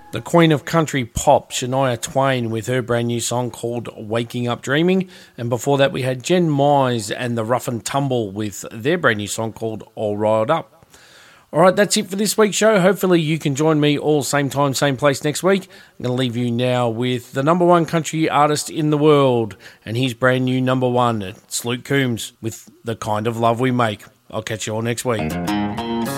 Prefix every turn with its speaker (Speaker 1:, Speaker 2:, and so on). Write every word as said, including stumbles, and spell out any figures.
Speaker 1: The Queen of Country Pop, Shania Twain, with her brand new song called Waking Up Dreaming. And before that, we had Jen Mize and the Rough and Tumble with their brand new song called All Riled Up. All right, that's it for this week's show. Hopefully you can join me all same time, same place next week. I'm going to leave you now with the number one country artist in the world and his brand new number one. It's Luke Combs with The Kind of Love We Make. I'll catch you all next week.